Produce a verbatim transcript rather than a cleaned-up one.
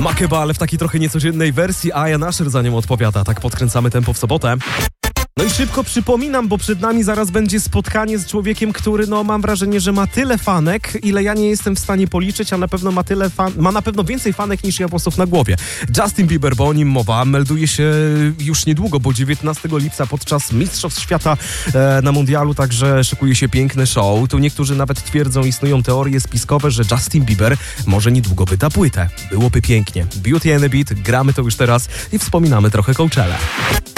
Makeba, ale w takiej trochę niecodziennej wersji, a Aya Nasher za nią odpowiada. Tak podkręcamy tempo w sobotę. No i szybko przypominam, bo przed nami zaraz będzie spotkanie z człowiekiem, który, no mam wrażenie, że ma tyle fanek, ile ja nie jestem w stanie policzyć, a na pewno ma tyle fan, ma na pewno więcej fanek niż ja włosów na głowie. Justin Bieber, bo o nim mowa, melduje się już niedługo, bo dziewiętnastego lipca podczas Mistrzostw Świata e, na Mundialu, także szykuje się piękny show. Tu niektórzy nawet twierdzą, istnieją teorie spiskowe, że Justin Bieber może niedługo wyda płytę. Byłoby pięknie. Beauty and the Beat, gramy to już teraz i wspominamy trochę Coachella.